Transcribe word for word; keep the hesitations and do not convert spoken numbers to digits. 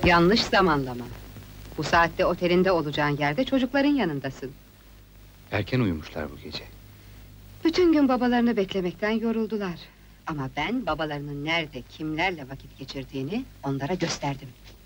Yanlış zamanlama. Bu saatte otelinde olacağın yerde çocukların yanındasın. Erken uyumuşlar bu gece. Bütün gün babalarını beklemekten yoruldular. Ama ben babalarının nerede, kimlerle vakit geçirdiğini onlara gösterdim.